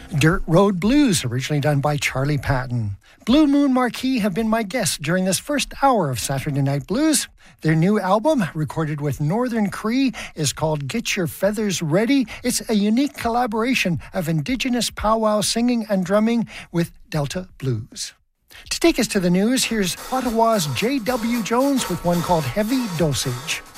Dirt Road Blues, originally done by Charlie Patton. Blue Moon Marquee have been my guests during this first hour of Saturday Night Blues. Their new album, recorded with Northern Cree, is called Get Your Feathers Ready. It's a unique collaboration of Indigenous powwow singing and drumming with Delta Blues. To take us to the news, here's Ottawa's J.W. Jones with one called Heavy Dosage.